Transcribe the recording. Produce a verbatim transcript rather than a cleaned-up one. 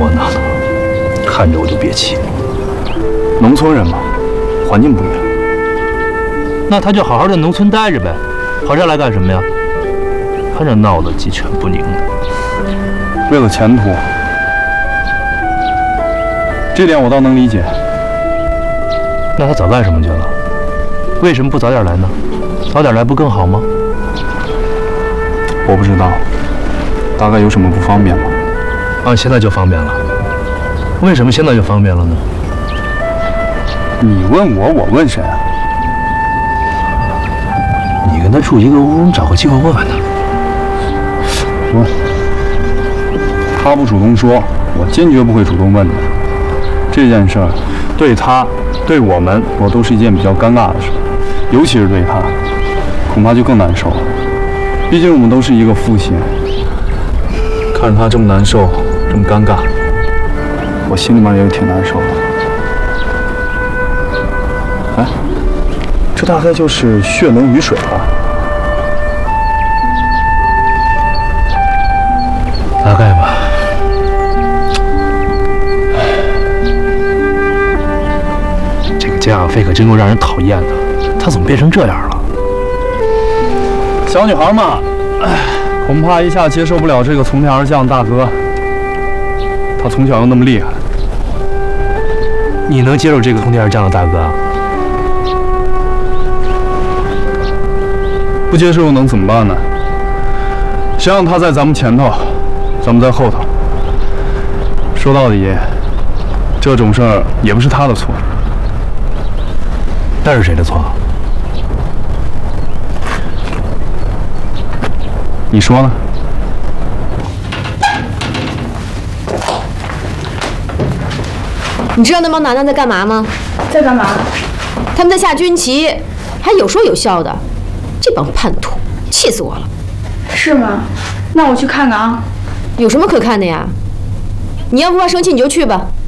窝囊的，看着我就憋气。 农村人嘛，环境不一样。 那他就好好在农村待着呗，跑这儿来干什么呀？看着闹得鸡犬不宁的。 为了前途，这点我倒能理解。 那他早干什么去了？为什么不早点来呢？早点来不更好吗？ 我不知道，大概有什么不方便吧。 啊，现在就方便了。为什么现在就方便了呢？ 你问我，我问谁啊？ 你跟他住一个屋，你找个机会问问他。 问。他不主动说，我坚决不会主动问的。这件事儿，对他，对我们，我都是一件比较尴尬的事，尤其是对他，恐怕就更难受了。毕竟我们都是一个父亲，看着他这么难受，这么尴尬，我心里面也挺难受的。哎，这大概就是血浓于水吧？ 大概吧。这个江小飞可真够让人讨厌的，他怎么变成这样了？ 小女孩嘛，恐怕一下接受不了这个从天而降的大哥。他从小又那么厉害， 你能接受这个从天而降的大哥？ 不接受又能怎么办呢？谁让他在咱们前头，咱们在后头。说到底，这种事儿也不是他的错。 那是谁的错？ 你说呢？ 你知道那帮男的在干嘛吗？ 在干嘛？ 他们在下军旗，还有说有笑的。这帮叛徒，气死我了！ 是吗？那我去看看啊。 有什么可看的呀？你要不怕生气，你就去吧。